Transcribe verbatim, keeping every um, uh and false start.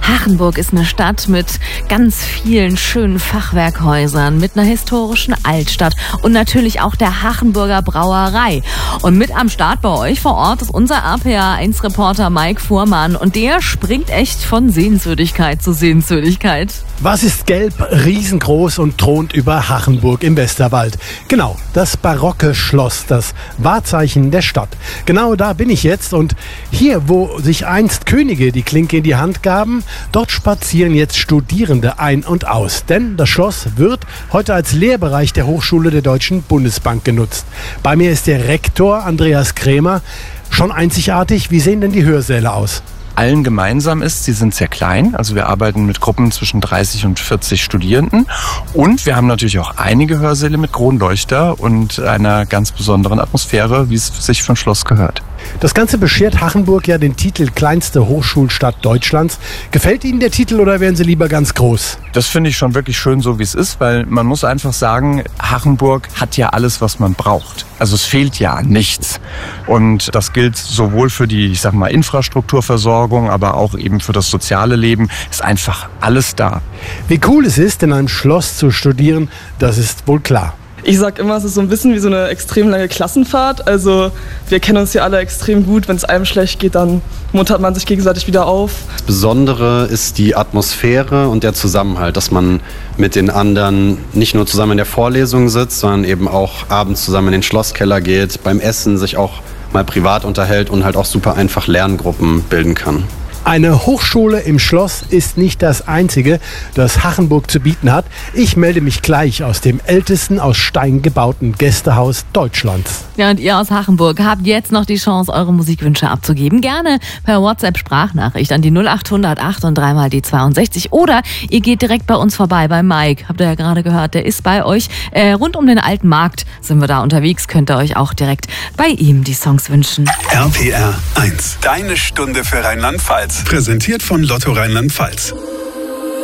Hachenburg ist eine Stadt mit ganz vielen schönen Fachwerkhäusern, mit einer historischen Altstadt und natürlich auch der Hachenburger Brauerei. Und mit am Start bei euch vor Ort ist unser R P R eins Reporter Mike Fuhrmann und der springt echt von Sehenswürdigkeit zu Sehenswürdigkeit. Was ist gelb, riesengroß und thront über Hachenburg im Westerwald? Genau, das barocke Schloss, das Wahrzeichen der Stadt. Genau da bin ich jetzt und hier, wo sich einst Könige die Klinke in die Hand gaben, dort spazieren jetzt Studierende ein und aus. Denn das Schloss wird heute als Lehrbereich der Hochschule der Deutschen Bundesbank genutzt. Bei mir ist der Rektor Andreas Krämer. Schon einzigartig, wie sehen denn die Hörsäle aus? Allen gemeinsam ist, sie sind sehr klein. Also wir arbeiten mit Gruppen zwischen dreißig und vierzig Studierenden. Und wir haben natürlich auch einige Hörsäle mit Kronleuchter und einer ganz besonderen Atmosphäre, wie es sich für ein Schloss gehört. Das Ganze beschert Hachenburg ja den Titel kleinste Hochschulstadt Deutschlands. Gefällt Ihnen der Titel oder wären Sie lieber ganz groß? Das finde ich schon wirklich schön, so wie es ist, weil man muss einfach sagen, Hachenburg hat ja alles, was man braucht. Also es fehlt ja an nichts. Und das gilt sowohl für die, ich sag mal, Infrastrukturversorgung, aber auch eben für das soziale Leben. Ist einfach alles da. Wie cool es ist, in einem Schloss zu studieren, das ist wohl klar. Ich sag immer, es ist so ein bisschen wie so eine extrem lange Klassenfahrt. Also wir kennen uns hier alle extrem gut. Wenn es einem schlecht geht, dann muntert man sich gegenseitig wieder auf. Das Besondere ist die Atmosphäre und der Zusammenhalt, dass man mit den anderen nicht nur zusammen in der Vorlesung sitzt, sondern eben auch abends zusammen in den Schlosskeller geht, beim Essen sich auch mal privat unterhält und halt auch super einfach Lerngruppen bilden kann. Eine Hochschule im Schloss ist nicht das Einzige, das Hachenburg zu bieten hat. Ich melde mich gleich aus dem ältesten aus Stein gebauten Gästehaus Deutschlands. Ja, und ihr aus Hachenburg habt jetzt noch die Chance, eure Musikwünsche abzugeben. Gerne per WhatsApp-Sprachnachricht an die null acht hundert acht und dreimal die zweiundsechzig. Oder ihr geht direkt bei uns vorbei, bei Mike. Habt ihr ja gerade gehört, der ist bei euch. Äh, rund um den alten Markt sind wir da unterwegs. Könnt ihr euch auch direkt bei ihm die Songs wünschen. R P R eins. Deine Stunde für Rheinland-Pfalz. Präsentiert von Lotto Rheinland-Pfalz.